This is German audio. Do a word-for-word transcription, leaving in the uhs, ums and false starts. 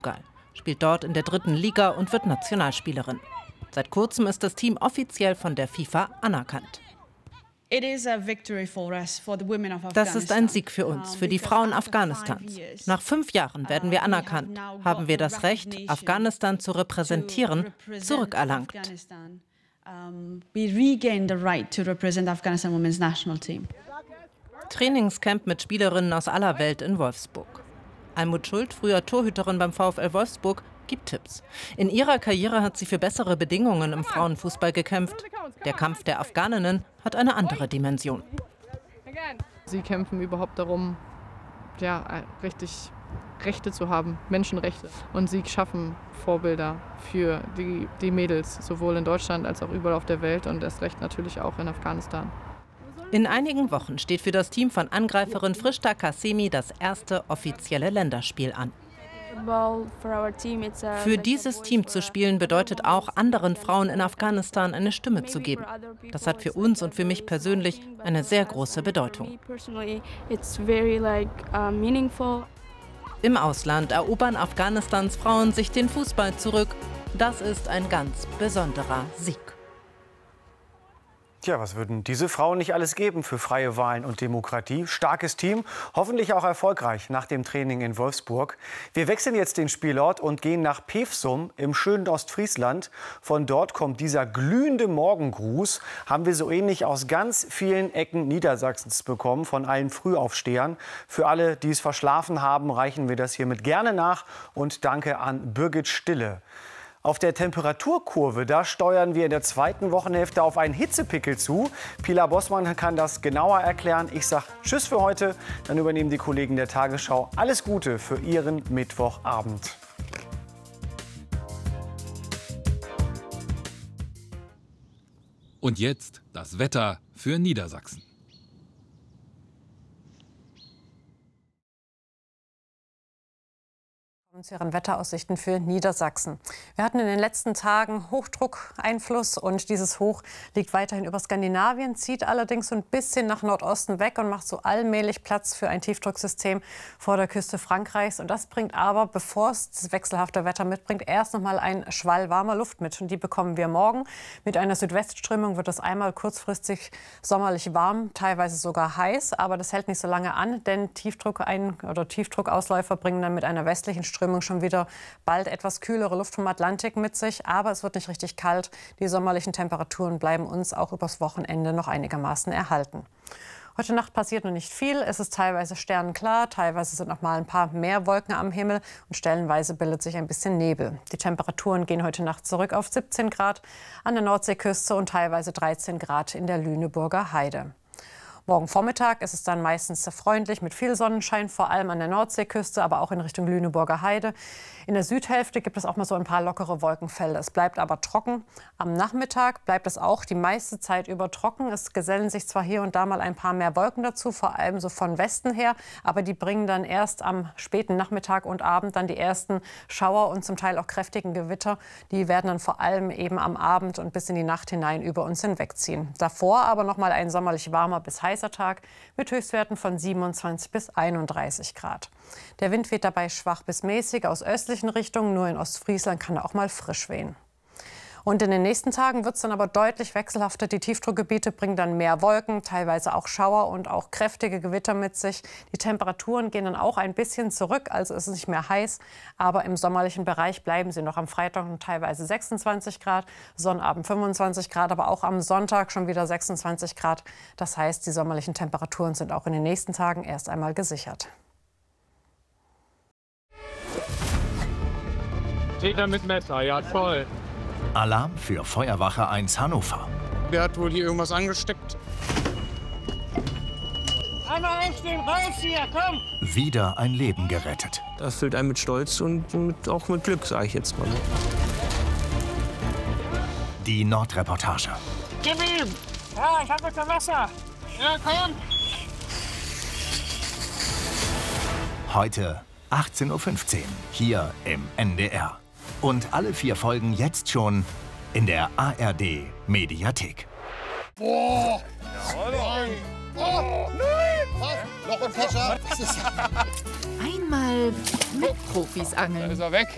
Portugal, spielt dort in der dritten Liga und wird Nationalspielerin. Seit kurzem ist das Team offiziell von der FIFA anerkannt. Das ist ein Sieg für uns, für die Frauen Afghanistans. Nach fünf Jahren werden wir anerkannt, haben wir das Recht, Afghanistan zu repräsentieren, zurückerlangt. Trainingscamp mit Spielerinnen aus aller Welt in Wolfsburg. Almut Schuld, früher Torhüterin beim VfL Wolfsburg, gibt Tipps. In ihrer Karriere hat sie für bessere Bedingungen im Frauenfußball gekämpft. Der Kampf der Afghaninnen hat eine andere Dimension. Sie kämpfen überhaupt darum, ja, richtig Rechte zu haben, Menschenrechte. Und sie schaffen Vorbilder für die, die Mädels, sowohl in Deutschland als auch überall auf der Welt und erst recht natürlich auch in Afghanistan. In einigen Wochen steht für das Team von Angreiferin Frishta Qasemi das erste offizielle Länderspiel an. Für dieses Team zu spielen bedeutet auch, anderen Frauen in Afghanistan eine Stimme zu geben. Das hat für uns und für mich persönlich eine sehr große Bedeutung. Im Ausland erobern Afghanistans Frauen sich den Fußball zurück. Das ist ein ganz besonderer Sieg. Tja, was würden diese Frauen nicht alles geben für freie Wahlen und Demokratie? Starkes Team, hoffentlich auch erfolgreich nach dem Training in Wolfsburg. Wir wechseln jetzt den Spielort und gehen nach Pevsum im schönen Ostfriesland. Von dort kommt dieser glühende Morgengruß. Haben wir so ähnlich aus ganz vielen Ecken Niedersachsens bekommen, von allen Frühaufstehern. Für alle, die es verschlafen haben, reichen wir das hiermit gerne nach. Und danke an Birgit Stille. Auf der Temperaturkurve, da steuern wir in der zweiten Wochenhälfte auf einen Hitzepickel zu. Pilar Bossmann kann das genauer erklären. Ich sage Tschüss für heute. Dann übernehmen die Kollegen der Tagesschau. Alles Gute für Ihren Mittwochabend. Und jetzt das Wetter für Niedersachsen. Zu Ihren Wetteraussichten für Niedersachsen. Wir hatten in den letzten Tagen Hochdruckeinfluss und dieses Hoch liegt weiterhin über Skandinavien, zieht allerdings so ein bisschen nach Nordosten weg und macht so allmählich Platz für ein Tiefdrucksystem vor der Küste Frankreichs. Und das bringt aber, bevor es das wechselhafte Wetter mitbringt, erst noch mal ein Schwall warmer Luft mit. Und die bekommen wir morgen. Mit einer Südwestströmung wird es einmal kurzfristig sommerlich warm, teilweise sogar heiß. Aber das hält nicht so lange an, denn Tiefdruck ein, oder Tiefdruckausläufer bringen dann mit einer westlichen Strömung schon wieder bald etwas kühlere Luft vom Atlantik mit sich. Aber es wird nicht richtig kalt. Die sommerlichen Temperaturen bleiben uns auch übers Wochenende noch einigermaßen erhalten. Heute Nacht passiert noch nicht viel. Es ist teilweise sternenklar, teilweise sind noch mal ein paar mehr Wolken am Himmel und stellenweise bildet sich ein bisschen Nebel. Die Temperaturen gehen heute Nacht zurück auf siebzehn Grad an der Nordseeküste und teilweise dreizehn Grad in der Lüneburger Heide. Morgen Vormittag ist es dann meistens sehr freundlich mit viel Sonnenschein, vor allem an der Nordseeküste, aber auch in Richtung Lüneburger Heide. In der Südhälfte gibt es auch mal so ein paar lockere Wolkenfelder. Es bleibt aber trocken. Am Nachmittag bleibt es auch die meiste Zeit über trocken. Es gesellen sich zwar hier und da mal ein paar mehr Wolken dazu, vor allem so von Westen her, aber die bringen dann erst am späten Nachmittag und Abend dann die ersten Schauer und zum Teil auch kräftigen Gewitter. Die werden dann vor allem eben am Abend und bis in die Nacht hinein über uns hinwegziehen. Davor aber noch mal ein sommerlich warmer bis heißer Tag mit Höchstwerten von siebenundzwanzig bis einunddreißig Grad. Der Wind weht dabei schwach bis mäßig aus östlichen Richtungen. Nur in Ostfriesland kann er auch mal frisch wehen. Und in den nächsten Tagen wird es dann aber deutlich wechselhafter. Die Tiefdruckgebiete bringen dann mehr Wolken, teilweise auch Schauer und auch kräftige Gewitter mit sich. Die Temperaturen gehen dann auch ein bisschen zurück, also ist es nicht mehr heiß. Aber im sommerlichen Bereich bleiben sie noch am Freitag teilweise sechsundzwanzig Grad, Sonnabend fünfundzwanzig Grad, aber auch am Sonntag schon wieder sechsundzwanzig Grad. Das heißt, die sommerlichen Temperaturen sind auch in den nächsten Tagen erst einmal gesichert. Täter mit Messer, ja toll. Alarm für Feuerwache eins Hannover. Der hat wohl hier irgendwas angesteckt. Einmal einstehen, raus hier, komm! Wieder ein Leben gerettet. Das füllt einen mit Stolz und mit, auch mit Glück, sage ich jetzt mal. Die Nordreportage. Gib ihm! Ja, ich hab jetzt Wasser. Ja, komm! Heute achtzehn Uhr fünfzehn, hier im N D R. Und alle vier Folgen jetzt schon in der A R D Mediathek. Boah! Nein! Oh, nein! Noch ein Kescher! Einmal mit Profis angeln. Da ist er weg.